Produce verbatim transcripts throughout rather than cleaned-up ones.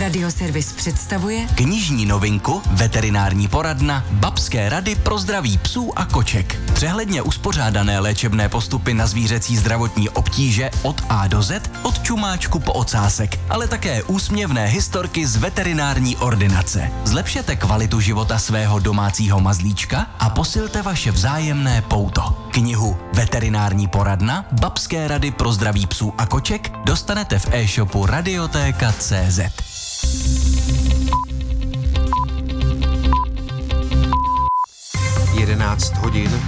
Radioservis představuje knižní novinku, veterinární poradna, babské rady pro zdraví psů a koček. Přehledně uspořádané léčebné postupy na zvířecí zdravotní obtíže od A do Z, od čumáčku po ocásek, ale také úsměvné historky z veterinární ordinace. Zlepšete kvalitu života svého domácího mazlíčka a posilte vaše vzájemné pouto. Knihu Veterinární poradna, babské rady pro zdraví psů a koček dostanete v e-shopu radiotéka tečka cé zet. jedenáct hodin.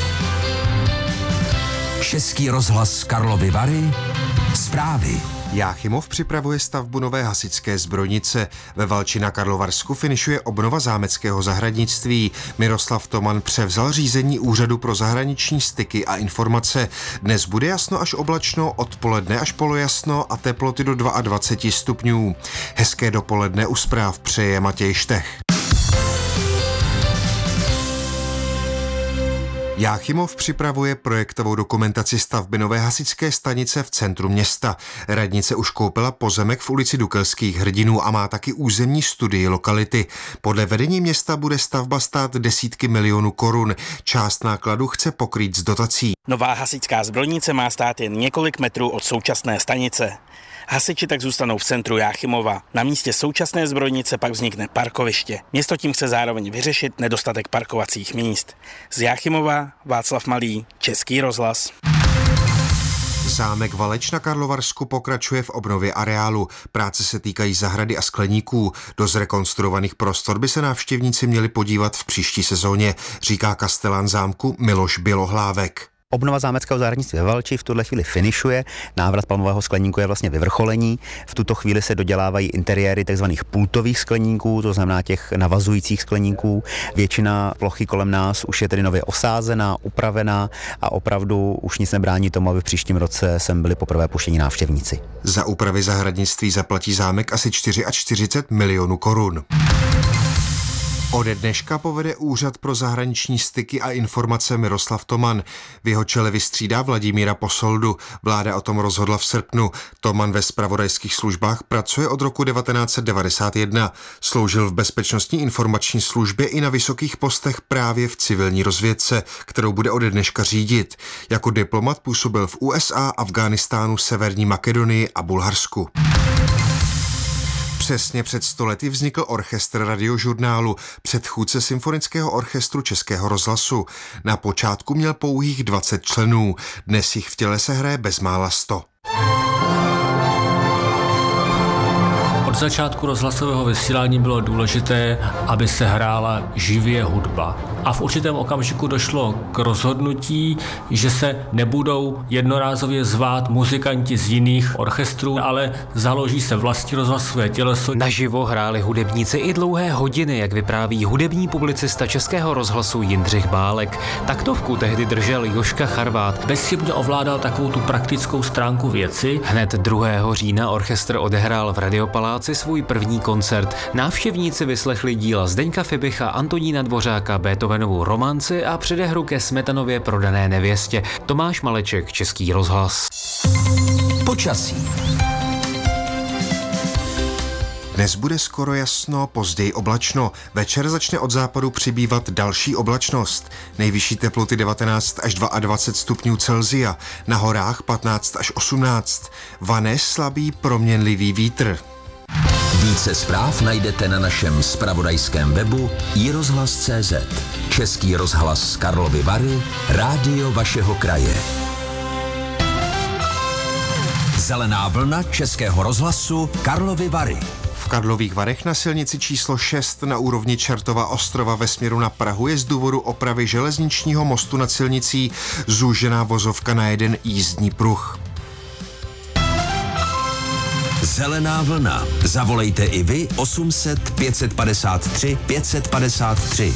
Český rozhlas Karlovy Vary. Zprávy. Jáchymov připravuje stavbu nové hasičské zbrojnice. Ve Valči na Karlovarsku finišuje obnova zámeckého zahradnictví. Miroslav Toman převzal řízení Úřadu pro zahraniční styky a informace. Dnes bude jasno až oblačno, odpoledne až polojasno a teploty do dvacet dva stupňů. Hezké dopoledne u zpráv přeje Matěj Štech. Jáchymov připravuje projektovou dokumentaci stavby nové hasičské stanice v centru města. Radnice už koupila pozemek v ulici Dukelských hrdinů a má taky územní studii lokality. Podle vedení města bude stavba stát desítky milionů korun. Část nákladu chce pokrýt z dotací. Nová hasičská zbrojnice má stát jen několik metrů od současné stanice. Hasiči tak zůstanou v centru Jáchymova. Na místě současné zbrojnice pak vznikne parkoviště. Město tím chce zároveň vyřešit nedostatek parkovacích míst. Z Jáchymova Václav Malý, Český rozhlas. Zámek Valeč na Karlovarsku pokračuje v obnově areálu. Práce se týkají zahrady a skleníků. Do zrekonstruovaných prostor by se návštěvníci měli podívat v příští sezóně, říká kastelán zámku Miloš Bělohlávek. Obnova zámeckého zahradnictví ve Valči v tuhle chvíli finišuje, návrat palmového skleníku je vlastně vyvrcholení. V tuto chvíli se dodělávají interiéry tzv. Pultových skleníků, to znamená těch navazujících skleníků. Většina plochy kolem nás už je tedy nově osázená, upravená a opravdu už nic nebrání tomu, aby v příštím roce sem byli poprvé puštěni návštěvníci. Za úpravy zahradnictví zaplatí zámek asi čtyřicet čtyři milionů korun. Ode dneška povede Úřad pro zahraniční styky a informace Miroslav Toman. V jeho čele vystřídá Vladimíra Posoldu. Vláda o tom rozhodla v srpnu. Toman ve zpravodajských službách pracuje od roku devatenáct set devadesát jedna. Sloužil v bezpečnostní informační službě i na vysokých postech právě v civilní rozvědce, kterou bude ode dneška řídit. Jako diplomat působil v U S A, Afghánistánu, Severní Makedonii a Bulharsku. Přesně před sto lety vznikl orchestr Radiožurnálu, předchůdce symfonického orchestru Českého rozhlasu. Na počátku měl pouhých dvacet členů, dnes jich v těle se hraje bezmála sto. Od začátku rozhlasového vysílání bylo důležité, aby se hrála živě hudba. A v určitém okamžiku došlo k rozhodnutí, že se nebudou jednorázově zvát muzikanti z jiných orchestrů, ale založí se vlastní rozhlasové těleso. Naživo hráli hudebníci i dlouhé hodiny, jak vypráví hudební publicista Českého rozhlasu Jindřich Bálek. Taktovku tehdy držel Jožka Charvát. Bezchybně ovládal takovou tu praktickou stránku věci. Hned druhého října orchestr odehrál v Radiopaláci svůj první koncert. Návštěvníci vyslechli díla Zdeňka Fibicha, Antonína Dvořáka, Beethovenovu romanci a předehru ke Smetanově Prodané nevěstě. Tomáš Maleček, Český rozhlas. Počasí. Dnes bude skoro jasno, později oblačno. Večer začne od západu přibývat další oblačnost. Nejvyšší teploty devatenáct až dvacet dva stupňů Celsia, na horách patnáct až osmnáct. Vane slabý proměnlivý vítr. Více zpráv najdete na našem zpravodajském webu i rozhlas tečka cé zet. Český rozhlas Karlovy Vary, rádio vašeho kraje. Zelená vlna Českého rozhlasu Karlovy Vary. V Karlových Varech na silnici číslo šest na úrovni Čertova Ostrova ve směru na Prahu je z důvodu opravy železničního mostu nad silnicí zúžená vozovka na jeden jízdní pruh. Zelená vlna. Zavolejte i vy osm set pět padesát tři pět padesát tři.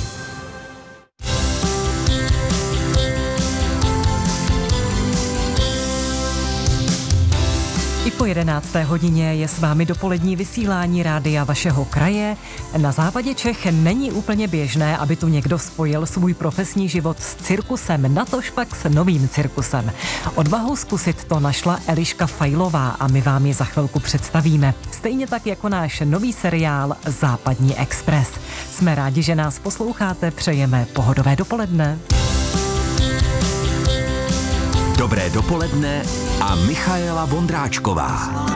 I po jedenácté hodině je s vámi dopolední vysílání rádia vašeho kraje. Na západě Čech není úplně běžné, aby tu někdo spojil svůj profesní život s cirkusem, natož pak s novým cirkusem. Odvahu zkusit to našla Eliška Fajlová a my vám ji za chvilku představíme. Stejně tak jako náš nový seriál Západní Express. Jsme rádi, že nás posloucháte, přejeme pohodové dopoledne. Dobré dopoledne a Michaela Vondráčková.